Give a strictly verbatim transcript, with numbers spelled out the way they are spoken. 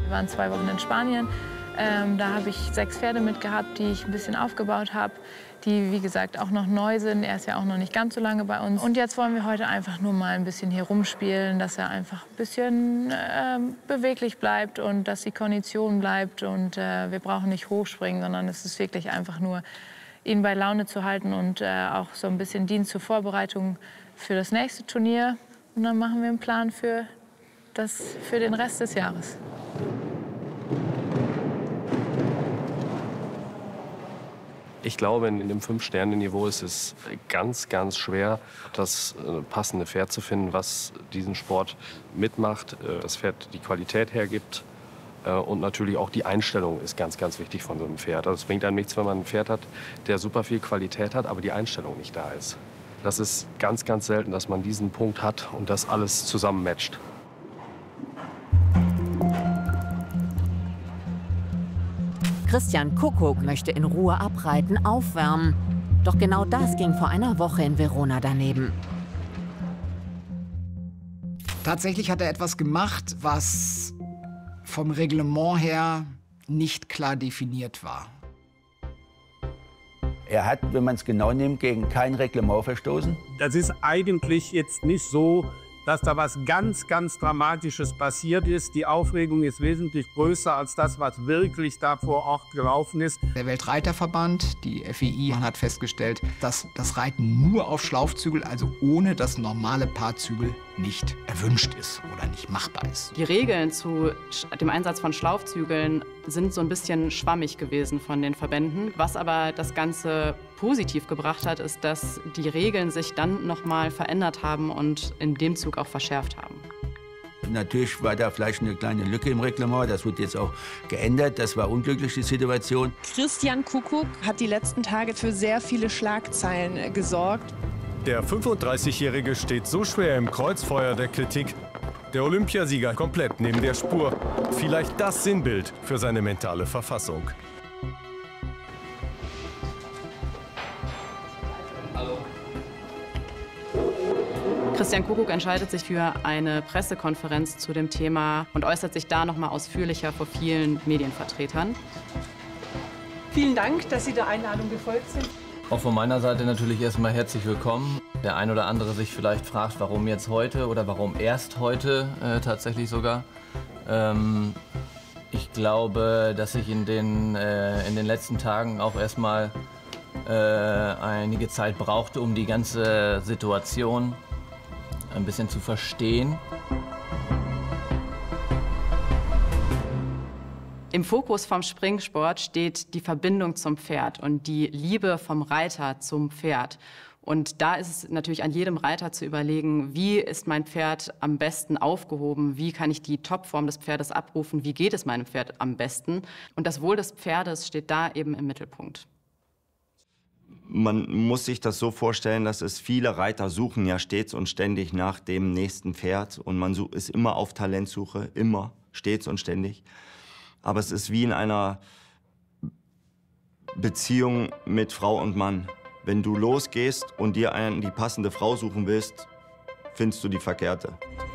Wir waren zwei Wochen in Spanien. Ähm, da habe ich sechs Pferde mitgehabt, die ich ein bisschen aufgebaut habe, die, wie gesagt, auch noch neu sind. Er ist ja auch noch nicht ganz so lange bei uns. Und jetzt wollen wir heute einfach nur mal ein bisschen hier rumspielen, dass er einfach ein bisschen äh, beweglich bleibt und dass die Kondition bleibt. Und äh, wir brauchen nicht hochspringen, sondern es ist wirklich einfach nur, ihn bei Laune zu halten und äh, auch so ein bisschen Dienst zur Vorbereitung für das nächste Turnier. Und dann machen wir einen Plan für, das, für den Rest des Jahres. Ich glaube, in dem Fünf-Sterne-Niveau ist es ganz, ganz schwer, das passende Pferd zu finden, was diesen Sport mitmacht, das Pferd die Qualität hergibt. Und natürlich auch die Einstellung ist ganz, ganz wichtig von so einem Pferd. Also es bringt einem nichts, wenn man ein Pferd hat, der super viel Qualität hat, aber die Einstellung nicht da ist. Das ist ganz, ganz selten, dass man diesen Punkt hat und das alles zusammen matcht. Christian Kuckuck möchte in Ruhe abreiten, aufwärmen. Doch genau das ging vor einer Woche in Verona daneben. Tatsächlich hat er etwas gemacht, was vom Reglement her nicht klar definiert war. Er hat, wenn man es genau nimmt, gegen kein Reglement verstoßen. Das ist eigentlich jetzt nicht so, dass da was ganz, ganz Dramatisches passiert ist. Die Aufregung ist wesentlich größer als das, was wirklich da vor Ort gelaufen ist. Der Weltreiterverband, die F E I, hat festgestellt, dass das Reiten nur auf Schlaufzügel, also ohne das normale Paarzügel, nicht erwünscht ist oder nicht machbar ist. Die Regeln zu dem Einsatz von Schlaufzügeln sind so ein bisschen schwammig gewesen von den Verbänden. Was aber das Ganze positiv gebracht hat, ist, dass die Regeln sich dann noch mal verändert haben und in dem Zug auch verschärft haben. Natürlich war da vielleicht eine kleine Lücke im Reglement. Das wird jetzt auch geändert. Das war unglücklich, die Situation. Christian Kuckuck hat die letzten Tage für sehr viele Schlagzeilen gesorgt. Der fünfunddreißigjährige steht so schwer im Kreuzfeuer der Kritik. Der Olympiasieger komplett neben der Spur. Vielleicht das Sinnbild für seine mentale Verfassung. Christian Kuckuck entscheidet sich für eine Pressekonferenz zu dem Thema und äußert sich da noch mal ausführlicher vor vielen Medienvertretern. Vielen Dank, dass Sie der Einladung gefolgt sind. Auch von meiner Seite natürlich erstmal herzlich willkommen. Der ein oder andere sich vielleicht fragt, warum jetzt heute oder warum erst heute äh, tatsächlich sogar. Ähm, ich glaube, dass ich in den, äh, in den letzten Tagen auch erstmal äh, einige Zeit brauchte, um die ganze Situation ein bisschen zu verstehen. Im Fokus vom Springsport steht die Verbindung zum Pferd und die Liebe vom Reiter zum Pferd. Und da ist es natürlich an jedem Reiter zu überlegen, wie ist mein Pferd am besten aufgehoben, wie kann ich die Topform des Pferdes abrufen, wie geht es meinem Pferd am besten. Und das Wohl des Pferdes steht da eben im Mittelpunkt. Man muss sich das so vorstellen, dass es viele Reiter suchen ja stets und ständig nach dem nächsten Pferd. Und man ist immer auf Talentsuche, immer, stets und ständig. Aber es ist wie in einer Beziehung mit Frau und Mann. Wenn du losgehst und dir einen, die passende Frau suchen willst, findest du die verkehrte.